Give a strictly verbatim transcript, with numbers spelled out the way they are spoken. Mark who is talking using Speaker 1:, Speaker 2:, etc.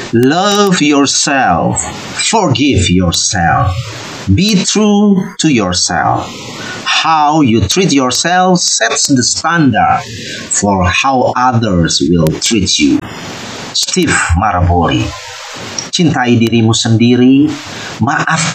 Speaker 1: Love yourself. Forgive yourself. Be true to yourself. How you treat yourself sets the standard for how others will treat you. Steve Maraboli. Cintai dirimu sendiri, maafkan